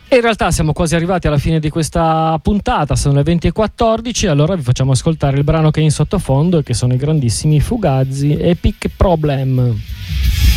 E in realtà siamo quasi arrivati alla fine di questa puntata, sono le 20:14, allora vi facciamo ascoltare il brano che è in sottofondo, che sono i grandissimi Fugazi, Epic Problem.